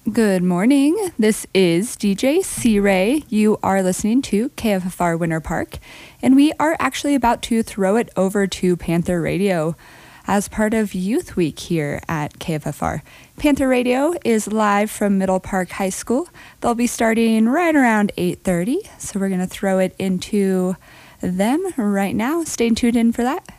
Good morning. This is DJ C Ray. You are listening to KFFR Winter Park, and we are actually about to throw it over to Panther Radio as part of Youth Week here at KFFR. Panther Radio is live from Middle Park High School. They'll be starting right around 8:30, so we're going to throw it into them right now. Stay tuned in for that.